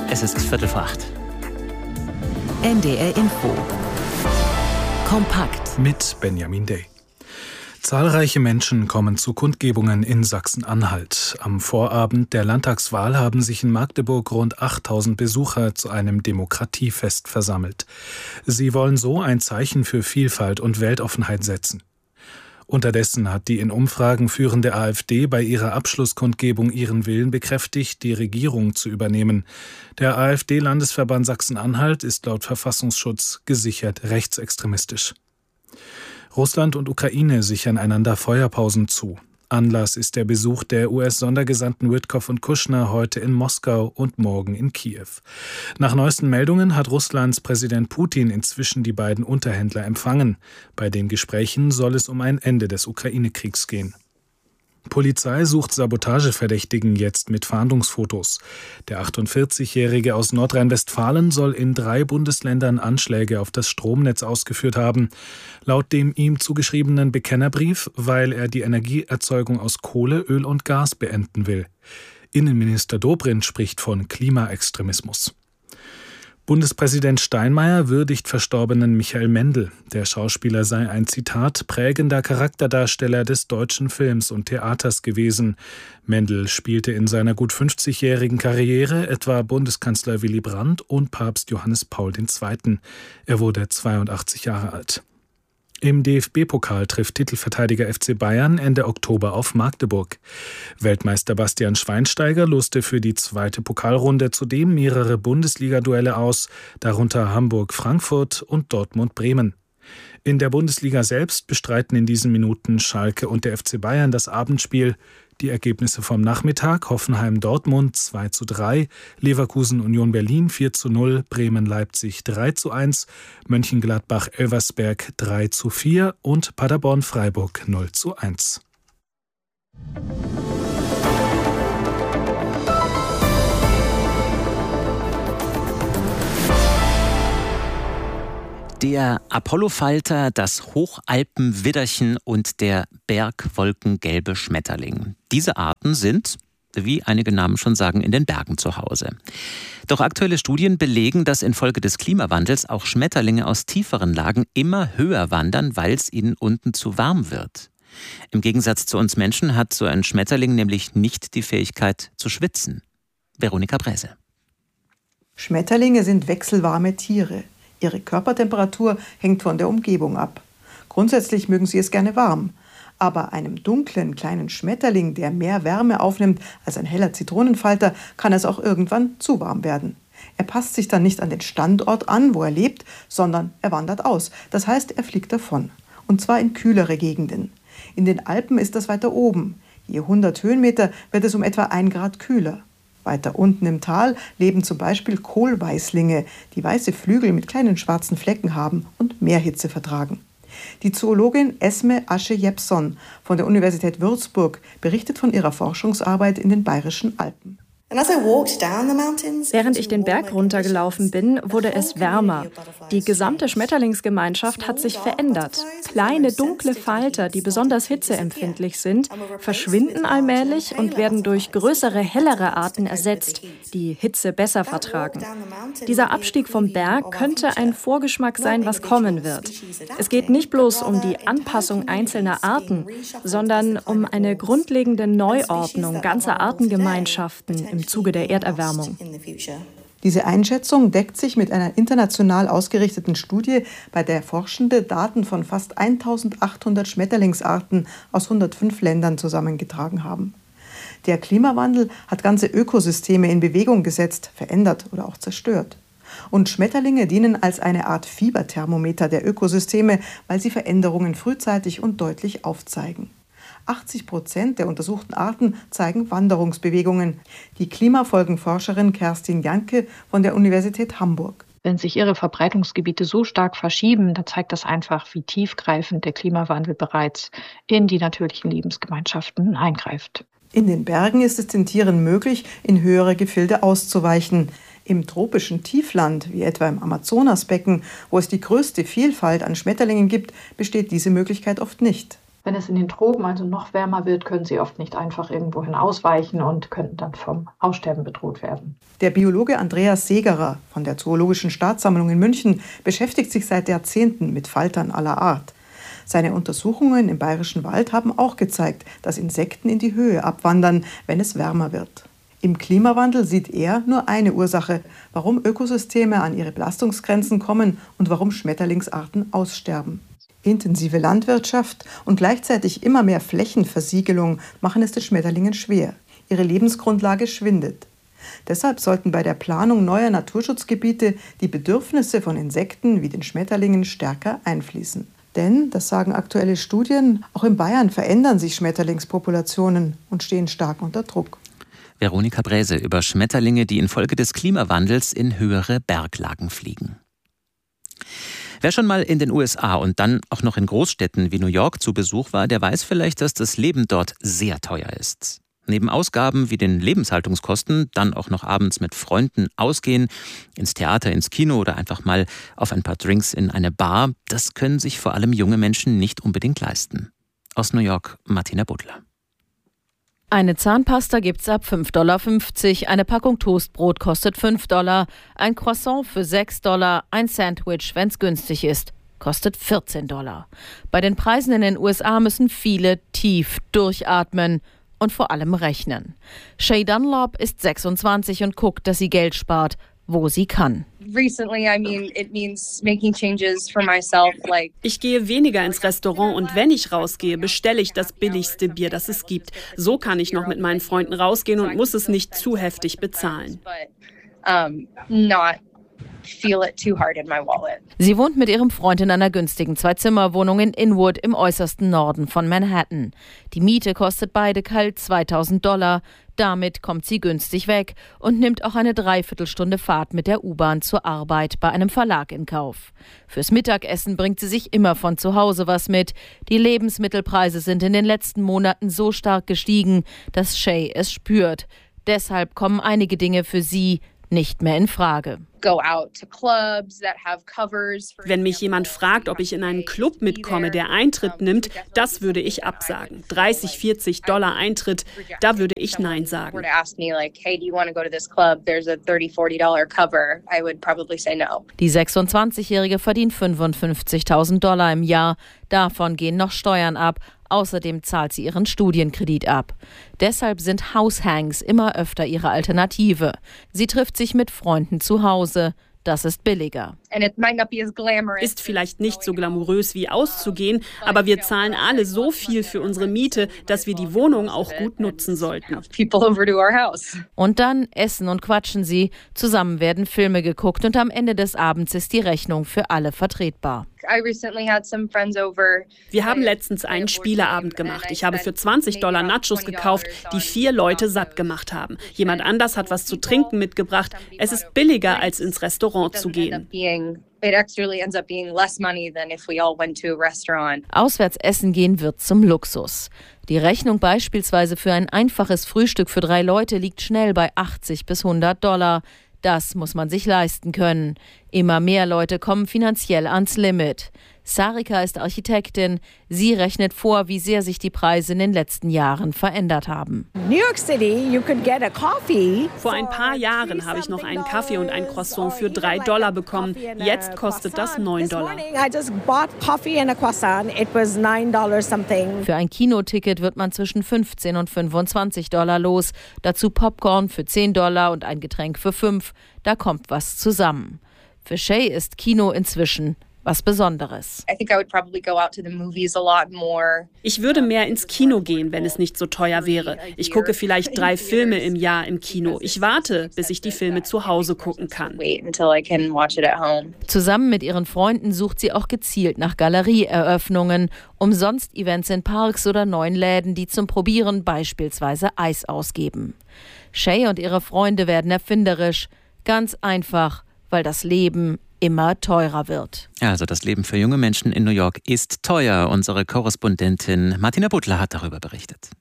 Es ist 7:45. NDR Info. Kompakt. Mit Benjamin Day. Zahlreiche Menschen kommen zu Kundgebungen in Sachsen-Anhalt. Am Vorabend der Landtagswahl haben sich in Magdeburg rund 8.000 Besucher zu einem Demokratiefest versammelt. Sie wollen so ein Zeichen für Vielfalt und Weltoffenheit setzen. Unterdessen hat die in Umfragen führende AfD bei ihrer Abschlusskundgebung ihren Willen bekräftigt, die Regierung zu übernehmen. Der AfD-Landesverband Sachsen-Anhalt ist laut Verfassungsschutz gesichert rechtsextremistisch. Russland und Ukraine sichern einander Feuerpausen zu. Anlass ist der Besuch der US-Sondergesandten Witkoff und Kushner heute in Moskau und morgen in Kiew. Nach neuesten Meldungen hat Russlands Präsident Putin inzwischen die beiden Unterhändler empfangen. Bei den Gesprächen soll es um ein Ende des Ukraine-Kriegs gehen. Polizei sucht Sabotageverdächtigen jetzt mit Fahndungsfotos. Der 48-Jährige aus Nordrhein-Westfalen soll in 3 Bundesländern Anschläge auf das Stromnetz ausgeführt haben. Laut dem ihm zugeschriebenen Bekennerbrief, weil er die Energieerzeugung aus Kohle, Öl und Gas beenden will. Innenminister Dobrindt spricht von Klimaextremismus. Bundespräsident Steinmeier würdigt verstorbenen Michael Mendl. Der Schauspieler sei ein, Zitat, prägender Charakterdarsteller des deutschen Films und Theaters gewesen. Mendl spielte in seiner gut 50-jährigen Karriere etwa Bundeskanzler Willy Brandt und Papst Johannes Paul II. Er wurde 82 Jahre alt. Im DFB-Pokal trifft Titelverteidiger FC Bayern Ende Oktober auf Magdeburg. Weltmeister Bastian Schweinsteiger loste für die zweite Pokalrunde zudem mehrere Bundesliga-Duelle aus, darunter Hamburg-Frankfurt und Dortmund-Bremen. In der Bundesliga selbst bestreiten in diesen Minuten Schalke und der FC Bayern das Abendspiel. Die Ergebnisse vom Nachmittag: Hoffenheim-Dortmund 2:3, Leverkusen-Union Berlin 4:0, Bremen-Leipzig 3:1, Mönchengladbach-Elversberg 3:4 und Paderborn-Freiburg 0:1. Der Apollofalter, das Hochalpenwidderchen und der bergwolkengelbe Schmetterling. Diese Arten sind, wie einige Namen schon sagen, in den Bergen zu Hause. Doch aktuelle Studien belegen, dass infolge des Klimawandels auch Schmetterlinge aus tieferen Lagen immer höher wandern, weil es ihnen unten zu warm wird. Im Gegensatz zu uns Menschen hat so ein Schmetterling nämlich nicht die Fähigkeit zu schwitzen. Veronika Bräse. Schmetterlinge sind wechselwarme Tiere. Ihre Körpertemperatur hängt von der Umgebung ab. Grundsätzlich mögen sie es gerne warm. Aber einem dunklen kleinen Schmetterling, der mehr Wärme aufnimmt als ein heller Zitronenfalter, kann es auch irgendwann zu warm werden. Er passt sich dann nicht an den Standort an, wo er lebt, sondern er wandert aus. Das heißt, er fliegt davon. Und zwar in kühlere Gegenden. In den Alpen ist das weiter oben. Je 100 Höhenmeter wird es um etwa 1 Grad kühler. Weiter unten im Tal leben zum Beispiel Kohlweißlinge, die weiße Flügel mit kleinen schwarzen Flecken haben und mehr Hitze vertragen. Die Zoologin Esme Asche-Jepson von der Universität Würzburg berichtet von ihrer Forschungsarbeit in den Bayerischen Alpen. Während ich den Berg runtergelaufen bin, wurde es wärmer. Die gesamte Schmetterlingsgemeinschaft hat sich verändert. Kleine, dunkle Falter, die besonders hitzeempfindlich sind, verschwinden allmählich und werden durch größere, hellere Arten ersetzt, die Hitze besser vertragen. Dieser Abstieg vom Berg könnte ein Vorgeschmack sein, was kommen wird. Es geht nicht bloß um die Anpassung einzelner Arten, sondern um eine grundlegende Neuordnung ganzer Artengemeinschaften im Zuge der Erderwärmung. Diese Einschätzung deckt sich mit einer international ausgerichteten Studie, bei der Forschende Daten von fast 1800 Schmetterlingsarten aus 105 Ländern zusammengetragen haben. Der Klimawandel hat ganze Ökosysteme in Bewegung gesetzt, verändert oder auch zerstört. Und Schmetterlinge dienen als eine Art Fieberthermometer der Ökosysteme, weil sie Veränderungen frühzeitig und deutlich aufzeigen. 80% der untersuchten Arten zeigen Wanderungsbewegungen. Die Klimafolgenforscherin Kerstin Janke von der Universität Hamburg. Wenn sich ihre Verbreitungsgebiete so stark verschieben, dann zeigt das einfach, wie tiefgreifend der Klimawandel bereits in die natürlichen Lebensgemeinschaften eingreift. In den Bergen ist es den Tieren möglich, in höhere Gefilde auszuweichen. Im tropischen Tiefland, wie etwa im Amazonasbecken, wo es die größte Vielfalt an Schmetterlingen gibt, besteht diese Möglichkeit oft nicht. Wenn es in den Tropen also noch wärmer wird, können sie oft nicht einfach irgendwohin ausweichen und könnten dann vom Aussterben bedroht werden. Der Biologe Andreas Segerer von der Zoologischen Staatssammlung in München beschäftigt sich seit Jahrzehnten mit Faltern aller Art. Seine Untersuchungen im Bayerischen Wald haben auch gezeigt, dass Insekten in die Höhe abwandern, wenn es wärmer wird. Im Klimawandel sieht er nur eine Ursache, warum Ökosysteme an ihre Belastungsgrenzen kommen und warum Schmetterlingsarten aussterben. Intensive Landwirtschaft und gleichzeitig immer mehr Flächenversiegelung machen es den Schmetterlingen schwer. Ihre Lebensgrundlage schwindet. Deshalb sollten bei der Planung neuer Naturschutzgebiete die Bedürfnisse von Insekten wie den Schmetterlingen stärker einfließen. Denn, das sagen aktuelle Studien, auch in Bayern verändern sich Schmetterlingspopulationen und stehen stark unter Druck. Veronika Bräse über Schmetterlinge, die infolge des Klimawandels in höhere Berglagen fliegen. Wer schon mal in den USA und dann auch noch in Großstädten wie New York zu Besuch war, der weiß vielleicht, dass das Leben dort sehr teuer ist. Neben Ausgaben wie den Lebenshaltungskosten dann auch noch abends mit Freunden ausgehen, ins Theater, ins Kino oder einfach mal auf ein paar Drinks in eine Bar, das können sich vor allem junge Menschen nicht unbedingt leisten. Aus New York, Martina Butler. Eine Zahnpasta gibt's ab $5,50, eine Packung Toastbrot kostet $5, ein Croissant für $6, ein Sandwich, wenn's günstig ist, kostet $14. Bei den Preisen in den USA müssen viele tief durchatmen und vor allem rechnen. Shay Dunlop ist 26 und guckt, dass sie Geld spart, wo sie kann. Ich gehe weniger ins Restaurant und wenn ich rausgehe, bestelle ich das billigste Bier, das es gibt. So kann ich noch mit meinen Freunden rausgehen und muss es nicht zu heftig bezahlen. Sie wohnt mit ihrem Freund in einer günstigen 2-Zimmer-Wohnung in Inwood im äußersten Norden von Manhattan. Die Miete kostet beide kalt $2.000. Damit kommt sie günstig weg und nimmt auch eine Dreiviertelstunde Fahrt mit der U-Bahn zur Arbeit bei einem Verlag in Kauf. Fürs Mittagessen bringt sie sich immer von zu Hause was mit. Die Lebensmittelpreise sind in den letzten Monaten so stark gestiegen, dass Shay es spürt. Deshalb kommen einige Dinge für sie nicht mehr in Frage. Wenn mich jemand fragt, ob ich in einen Club mitkomme, der Eintritt nimmt, das würde ich absagen. $30-40 Eintritt, da würde ich Nein sagen. Die 26-Jährige verdient $55.000 im Jahr. Davon gehen noch Steuern ab. Außerdem zahlt sie ihren Studienkredit ab. Deshalb sind House-Hangs immer öfter ihre Alternative. Sie trifft sich mit Freunden zu Hause. Das ist billiger. Ist vielleicht nicht so glamourös wie auszugehen, aber wir zahlen alle so viel für unsere Miete, dass wir die Wohnung auch gut nutzen sollten. Und dann essen und quatschen sie. Zusammen werden Filme geguckt und am Ende des Abends ist die Rechnung für alle vertretbar. Wir haben letztens einen Spieleabend gemacht. Ich habe für $20 Nachos gekauft, die 4 Leute satt gemacht haben. Jemand anders hat was zu trinken mitgebracht. Es ist billiger, als ins Restaurant zu gehen. Auswärts essen gehen wird zum Luxus. Die Rechnung beispielsweise für ein einfaches Frühstück für 3 Leute liegt schnell bei $80 bis $100. Das muss man sich leisten können. Immer mehr Leute kommen finanziell ans Limit. Sarika ist Architektin. Sie rechnet vor, wie sehr sich die Preise in den letzten Jahren verändert haben. Vor ein paar Jahren habe ich noch einen Kaffee und ein Croissant für $3 bekommen. Jetzt kostet das $9. Für ein Kinoticket wird man zwischen $15 und $25 los. Dazu Popcorn für $10 und ein Getränk für $5. Da kommt was zusammen. Für Shay ist Kino inzwischen was Besonderes. Ich würde mehr ins Kino gehen, wenn es nicht so teuer wäre. Ich gucke vielleicht 3 Filme im Jahr im Kino. Ich warte, bis ich die Filme zu Hause gucken kann. Zusammen mit ihren Freunden sucht sie auch gezielt nach Galerieeröffnungen, umsonst Events in Parks oder neuen Läden, die zum Probieren beispielsweise Eis ausgeben. Shay und ihre Freunde werden erfinderisch. Ganz einfach, weil das Leben immer teurer wird. Also das Leben für junge Menschen in New York ist teuer. Unsere Korrespondentin Martina Butler hat darüber berichtet.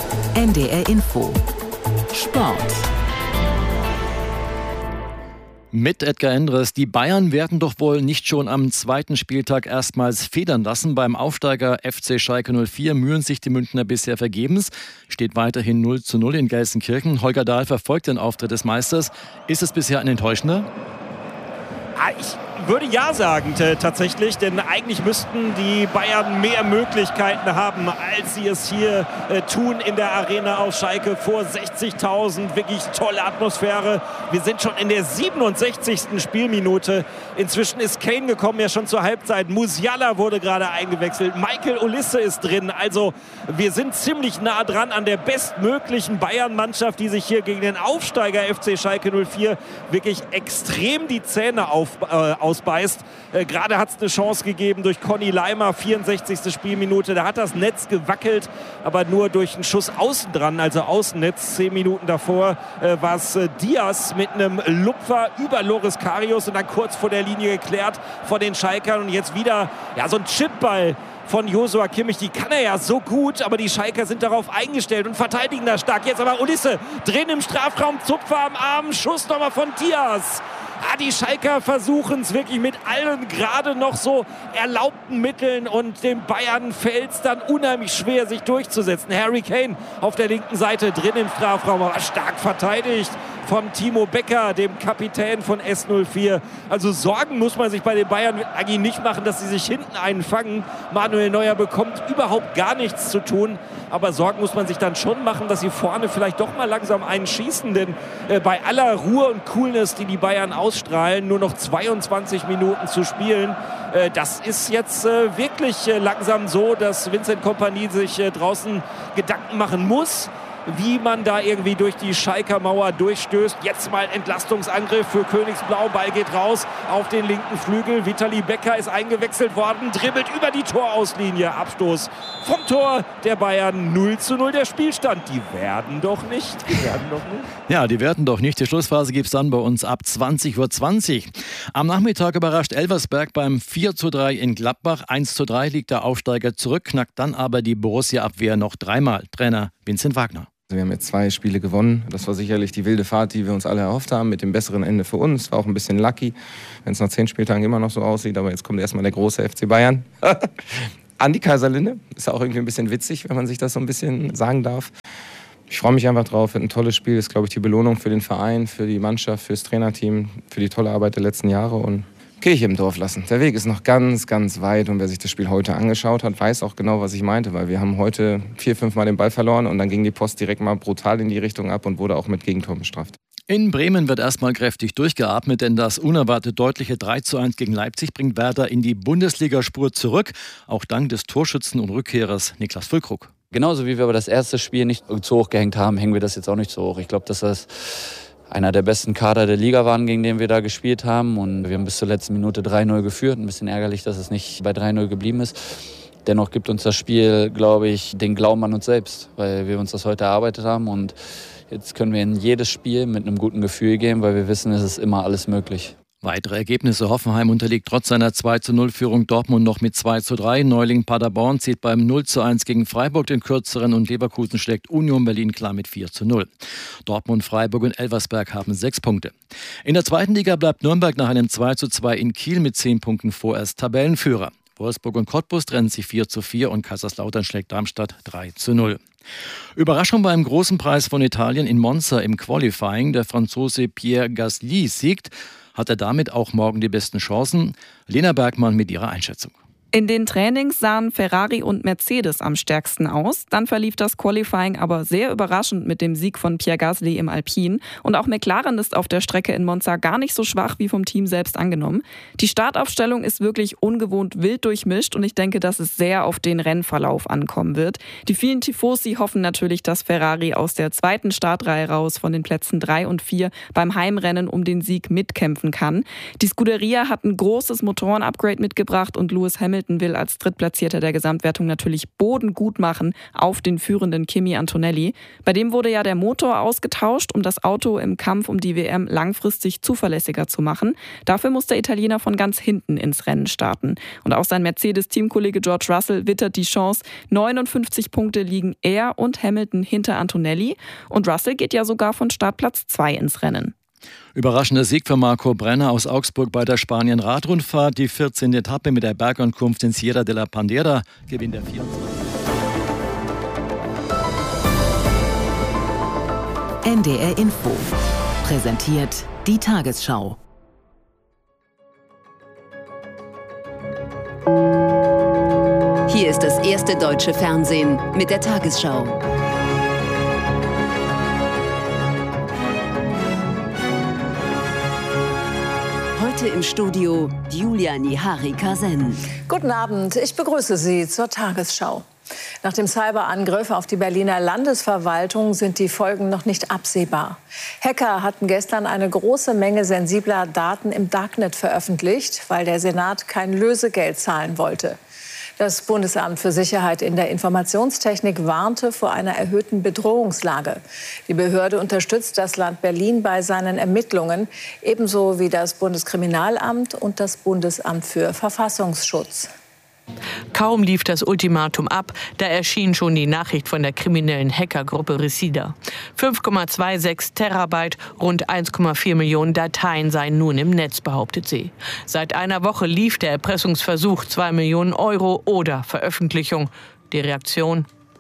NDR Info Sport. Mit Edgar Endres. Die Bayern werden doch wohl nicht schon am zweiten Spieltag erstmals federn lassen. Beim Aufsteiger FC Schalke 04 mühen sich die Münchner bisher vergebens. Steht weiterhin 0:0 in Gelsenkirchen. Holger Dahl verfolgt den Auftritt des Meisters. Ist es bisher ein enttäuschender? Ich würde ja sagen, tatsächlich, denn eigentlich müssten die Bayern mehr Möglichkeiten haben, als sie es hier tun in der Arena auf Schalke vor 60.000. Wirklich tolle Atmosphäre. Wir sind schon in der 67. Spielminute. Inzwischen ist Kane gekommen, ja schon zur Halbzeit. Musiala wurde gerade eingewechselt. Michael Olise ist drin. Also wir sind ziemlich nah dran an der bestmöglichen Bayern-Mannschaft, die sich hier gegen den Aufsteiger FC Schalke 04 wirklich extrem die Zähne ausbeißt. Gerade hat es eine Chance gegeben durch Conny Leimer, 64. Spielminute. Da hat das Netz gewackelt, aber nur durch einen Schuss außen dran, also Außennetz. 10 Minuten davor war es Diaz mit einem Lupfer über Loris Karius und dann kurz vor der Linie geklärt von den Schalkern. Und jetzt wieder so ein Chipball von Joshua Kimmich, die kann er ja so gut, aber die Schalker sind darauf eingestellt und verteidigen da stark. Jetzt aber Olise drin im Strafraum, Zupfer am Arm, Schuss nochmal von Diaz. Die Schalker versuchen es wirklich mit allen gerade noch so erlaubten Mitteln und dem Bayern fällt es dann unheimlich schwer, sich durchzusetzen. Harry Kane auf der linken Seite drin im Strafraum, aber stark verteidigt von Timo Becker, dem Kapitän von S04. Also Sorgen muss man sich bei den Bayern eigentlich nicht machen, dass sie sich hinten einfangen. Manuel Neuer bekommt überhaupt gar nichts zu tun. Aber Sorgen muss man sich dann schon machen, dass sie vorne vielleicht doch mal langsam einen schießen. Denn bei aller Ruhe und Coolness, die die Bayern ausstrahlen, nur noch 22 Minuten zu spielen. Das ist jetzt wirklich langsam so, dass Vincent Kompany sich draußen Gedanken machen muss, wie man da irgendwie durch die Schalker Mauer durchstößt. Jetzt mal Entlastungsangriff für Königsblau. Ball geht raus auf den linken Flügel. Vitali Becker ist eingewechselt worden, dribbelt über die Torauslinie. Abstoß vom Tor der Bayern. 0:0 der Spielstand. Die werden doch nicht. Ja, die werden doch nicht. Die Schlussphase gibt es dann bei uns ab 20:20 Uhr. Am Nachmittag überrascht Elversberg beim 4:3 in Gladbach. 1:3 liegt der Aufsteiger zurück, knackt dann aber die Borussia-Abwehr noch dreimal. Trainer Vincent Wagner. Wir haben jetzt 2 Spiele gewonnen. Das war sicherlich die wilde Fahrt, die wir uns alle erhofft haben, mit dem besseren Ende für uns. War auch ein bisschen lucky, wenn es nach 10 Spieltagen immer noch so aussieht. Aber jetzt kommt erstmal der große FC Bayern. An die Kaiserlinde. Ist auch irgendwie ein bisschen witzig, wenn man sich das so ein bisschen sagen darf. Ich freue mich einfach drauf. Wird ein tolles Spiel. Ist, glaube ich, die Belohnung für den Verein, für die Mannschaft, fürs Trainerteam, für die tolle Arbeit der letzten Jahre. Und Kirche im Dorf lassen. Der Weg ist noch ganz, ganz weit und wer sich das Spiel heute angeschaut hat, weiß auch genau, was ich meinte, weil wir haben heute 4-5 Mal den Ball verloren und dann ging die Post direkt mal brutal in die Richtung ab und wurde auch mit Gegentor bestraft. In Bremen wird erstmal kräftig durchgeatmet, denn das unerwartet deutliche 3:1 gegen Leipzig bringt Werder in die Bundesligaspur zurück, auch dank des Torschützen und Rückkehrers Niklas Füllkrug. Genauso wie wir aber das erste Spiel nicht zu hoch gehängt haben, hängen wir das jetzt auch nicht so hoch. Ich glaube, dass das einer der besten Kader der Liga waren, gegen den wir da gespielt haben. Und wir haben bis zur letzten Minute 3:0 geführt. Ein bisschen ärgerlich, dass es nicht bei 3:0 geblieben ist. Dennoch gibt uns das Spiel, glaube ich, den Glauben an uns selbst, weil wir uns das heute erarbeitet haben. Und jetzt können wir in jedes Spiel mit einem guten Gefühl gehen, weil wir wissen, es ist immer alles möglich. Weitere Ergebnisse. Hoffenheim unterliegt trotz seiner 2:0-Führung Dortmund noch mit 2:3. Neuling Paderborn zieht beim 0:1 gegen Freiburg den kürzeren und Leverkusen schlägt Union Berlin klar mit 4:0. Dortmund, Freiburg und Elversberg haben 6 Punkte. In der zweiten Liga bleibt Nürnberg nach einem 2:2 in Kiel mit 10 Punkten vorerst Tabellenführer. Wolfsburg und Cottbus trennen sich 4:4 und Kaiserslautern schlägt Darmstadt 3:0. Überraschung beim großen Preis von Italien in Monza im Qualifying. Der Franzose Pierre Gasly siegt. Hat er damit auch morgen die besten Chancen? Lena Bergmann mit ihrer Einschätzung. In den Trainings sahen Ferrari und Mercedes am stärksten aus. Dann verlief das Qualifying aber sehr überraschend mit dem Sieg von Pierre Gasly im Alpine. Und auch McLaren ist auf der Strecke in Monza gar nicht so schwach wie vom Team selbst angenommen. Die Startaufstellung ist wirklich ungewohnt wild durchmischt und ich denke, dass es sehr auf den Rennverlauf ankommen wird. Die vielen Tifosi hoffen natürlich, dass Ferrari aus der zweiten Startreihe raus von den Plätzen 3 und 4 beim Heimrennen um den Sieg mitkämpfen kann. Die Scuderia hat ein großes Motorenupgrade mitgebracht und Lewis Hamilton will als Drittplatzierter der Gesamtwertung natürlich Boden gut machen auf den führenden Kimi Antonelli. Bei dem wurde ja der Motor ausgetauscht, um das Auto im Kampf um die WM langfristig zuverlässiger zu machen. Dafür muss der Italiener von ganz hinten ins Rennen starten. Und auch sein Mercedes-Teamkollege George Russell wittert die Chance. 59 Punkte liegen er und Hamilton hinter Antonelli. Und Russell geht ja sogar von Startplatz 2 ins Rennen. Überraschender Sieg für Marco Brenner aus Augsburg bei der Spanien-Radrundfahrt. Die 14. Etappe mit der Bergankunft in Sierra de la Pandera gewinnt der 24. NDR Info präsentiert die Tagesschau. Hier ist das erste deutsche Fernsehen mit der Tagesschau. Heute im Studio Julia Nihari-Kasen. Guten Abend, ich begrüße Sie zur Tagesschau. Nach dem Cyberangriff auf die Berliner Landesverwaltung sind die Folgen noch nicht absehbar. Hacker hatten gestern eine große Menge sensibler Daten im Darknet veröffentlicht, weil der Senat kein Lösegeld zahlen wollte. Das Bundesamt für Sicherheit in der Informationstechnik warnte vor einer erhöhten Bedrohungslage. Die Behörde unterstützt das Land Berlin bei seinen Ermittlungen, ebenso wie das Bundeskriminalamt und das Bundesamt für Verfassungsschutz. Kaum lief das Ultimatum ab, da erschien schon die Nachricht von der kriminellen Hackergruppe Resida. 5,26 Terabyte, rund 1,4 Millionen Dateien seien nun im Netz, behauptet sie. Seit einer Woche lief der Erpressungsversuch, 2 Millionen Euro oder Veröffentlichung. Die Reaktion?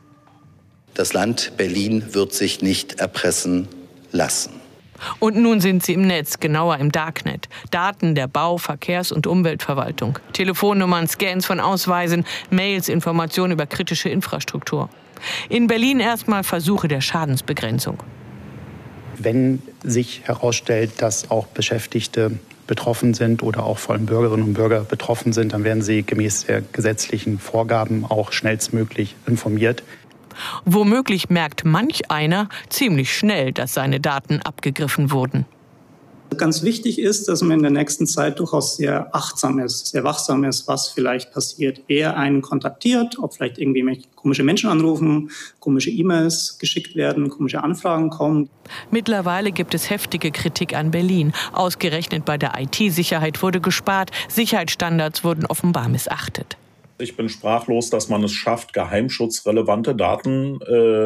Das Land Berlin wird sich nicht erpressen lassen. Und nun sind sie im Netz, genauer im Darknet. Daten der Bau-, Verkehrs- und Umweltverwaltung. Telefonnummern, Scans von Ausweisen, Mails, Informationen über kritische Infrastruktur. In Berlin erstmal Versuche der Schadensbegrenzung. Wenn sich herausstellt, dass auch Beschäftigte betroffen sind oder auch vor allem Bürgerinnen und Bürger betroffen sind, dann werden sie gemäß der gesetzlichen Vorgaben auch schnellstmöglich informiert. Womöglich merkt manch einer ziemlich schnell, dass seine Daten abgegriffen wurden. Ganz wichtig ist, dass man in der nächsten Zeit durchaus sehr achtsam ist, sehr wachsam ist, was vielleicht passiert. Wer einen kontaktiert, ob vielleicht irgendwie komische Menschen anrufen, komische E-Mails geschickt werden, komische Anfragen kommen. Mittlerweile gibt es heftige Kritik an Berlin. Ausgerechnet bei der IT-Sicherheit wurde gespart, Sicherheitsstandards wurden offenbar missachtet. Ich bin sprachlos, dass man es schafft, geheimschutzrelevante Daten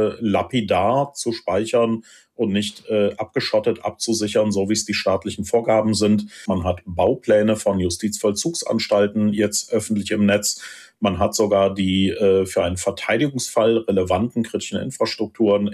lapidar zu speichern und nicht abgeschottet abzusichern, so wie es die staatlichen Vorgaben sind. Man hat Baupläne von Justizvollzugsanstalten jetzt öffentlich im Netz. Man hat sogar die für einen Verteidigungsfall relevanten kritischen Infrastrukturen